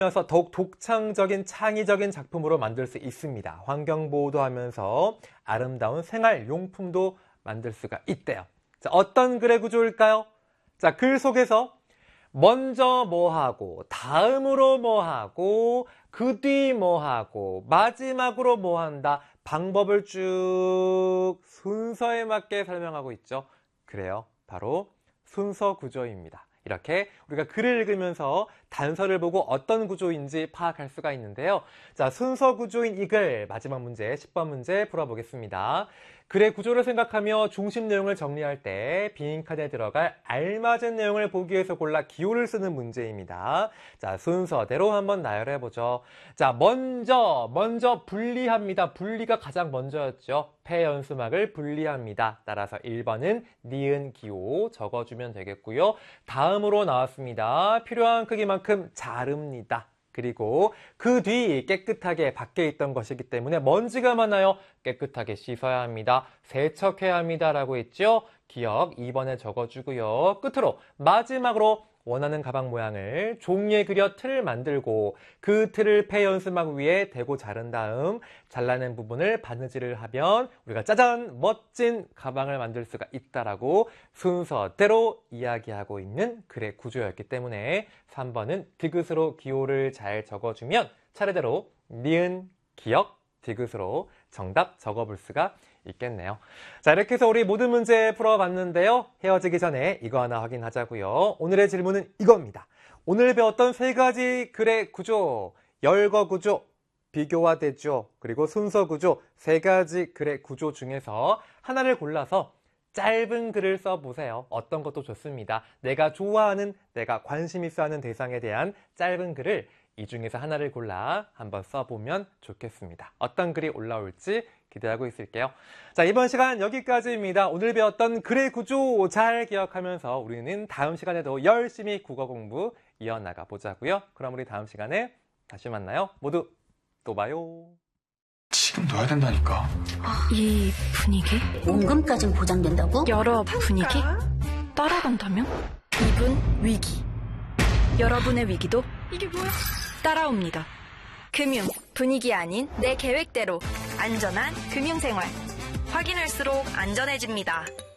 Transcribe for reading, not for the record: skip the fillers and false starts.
그래서 더욱 독창적인 창의적인 작품으로 만들 수 있습니다. 환경보호도 하면서 아름다운 생활용품도 만들 수가 있대요. 자, 어떤 글의 구조일까요? 자, 글 속에서 먼저 뭐하고, 다음으로 뭐하고, 그 뒤 뭐하고, 마지막으로 뭐한다. 방법을 쭉 순서에 맞게 설명하고 있죠. 그래요. 바로 순서 구조입니다. 이렇게 우리가 글을 읽으면서 단서를 보고 어떤 구조인지 파악할 수가 있는데요. 자, 순서 구조인 이 글 마지막 문제 10번 문제 풀어보겠습니다. 글의 구조를 생각하며 중심 내용을 정리할 때 빈칸에 들어갈 알맞은 내용을 보기 위해서 골라 기호를 쓰는 문제입니다. 자, 순서대로 한번 나열해보죠. 자, 먼저 분리합니다. 분리가 가장 먼저였죠. 폐연수막을 분리합니다. 따라서 1번은 니은 기호 적어주면 되겠고요. 다음으로 나왔습니다. 필요한 크기만큼 자릅니다. 그리고 그 뒤 깨끗하게 밖에 있던 것이기 때문에 먼지가 많아요. 깨끗하게 씻어야 합니다. 세척해야 합니다. 라고 했죠. 기억 2번에 적어주고요. 끝으로 마지막으로 원하는 가방 모양을 종이에 그려 틀을 만들고 그 틀을 폐연수막 위에 대고 자른 다음 잘라낸 부분을 바느질을 하면 우리가 짜잔 멋진 가방을 만들 수가 있다라고 순서대로 이야기하고 있는 글의 구조였기 때문에 3번은 디귿으로 기호를 잘 적어주면 차례대로 니은, 기억, 디귿으로 정답 적어볼 수가 있겠네요. 자, 이렇게 해서 우리 모든 문제 풀어봤는데요. 헤어지기 전에 이거 하나 확인하자고요. 오늘의 질문은 이겁니다. 오늘 배웠던 세 가지 글의 구조, 열거 구조, 비교와 대조, 그리고 순서 구조, 세 가지 글의 구조 중에서 하나를 골라서 짧은 글을 써보세요. 어떤 것도 좋습니다. 내가 좋아하는, 내가 관심 있어 하는 대상에 대한 짧은 글을 이 중에서 하나를 골라 한번 써보면 좋겠습니다. 어떤 글이 올라올지 기대하고 있을게요. 자, 이번 시간 여기까지입니다. 오늘 배웠던 글의 구조 잘 기억하면서 우리는 다음 시간에도 열심히 국어 공부 이어나가 보자고요. 그럼 우리 다음 시간에 다시 만나요. 모두 또 봐요. 지금 넣어야 된다니까. 이 분위기? 원금까진 보장된다고? 여러 분위기? 따라간다면? 이분 위기. 여러분의 위기도 이게 뭐야? 따라옵니다. 금융, 분위기 아닌 내 계획대로 안전한 금융생활. 확인할수록 안전해집니다.